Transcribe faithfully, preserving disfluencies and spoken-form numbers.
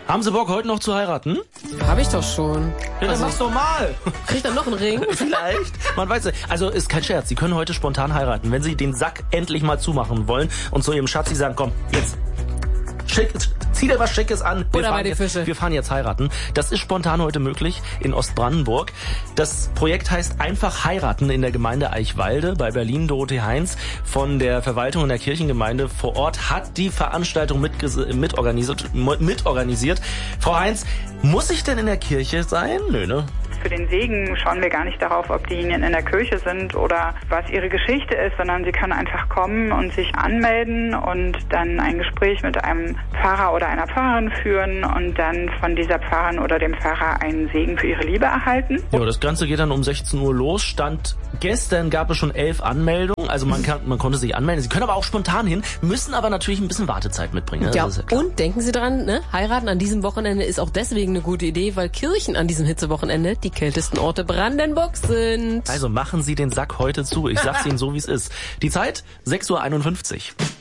Haben Sie Bock, heute noch zu heiraten? Hab ich doch schon. Ja, dann Also, mach's doch mal. krieg ich dann noch einen Ring? Vielleicht. Man weiß nicht. Also ist kein Scherz. Sie können heute spontan heiraten. Wenn Sie den Sack endlich mal zumachen wollen und zu Ihrem Schatzi sagen, komm, jetzt schick, zieh dir was Schickes an. Wir Oder bei fahren, die jetzt, Fische. wir fahren jetzt heiraten. Das ist spontan heute möglich in Ostbrandenburg. Das Projekt heißt Einfach heiraten in der Gemeinde Eichwalde bei Berlin. Dorothee Heinz von der Verwaltung und der Kirchengemeinde vor Ort hat die Veranstaltung mitges- mitorganisiert, mitorganisiert. Frau Heinz, muss ich denn in der Kirche sein? Nö, ne? Für den Segen schauen wir gar nicht darauf, ob diejenigen in der Kirche sind oder was ihre Geschichte ist, sondern sie können einfach kommen und sich anmelden und dann ein Gespräch mit einem Pfarrer oder einer Pfarrerin führen und dann von dieser Pfarrerin oder dem Pfarrer einen Segen für ihre Liebe erhalten. Ja, das Ganze geht dann um sechzehn Uhr los. Stand gestern gab es schon elf Anmeldungen, also man kann, man konnte sich anmelden. Sie können aber auch spontan hin, müssen aber natürlich ein bisschen Wartezeit mitbringen. Ja, Das ist ja klar. und denken Sie dran, ne? Heiraten an diesem Wochenende ist auch deswegen eine gute Idee, weil Kirchen an diesem Hitzewochenende die kältesten Orte Brandenburgs sind. Also machen Sie den Sack heute zu. Ich sag's Ihnen so, wie es ist. Die Zeit sechs Uhr einundfünfzig.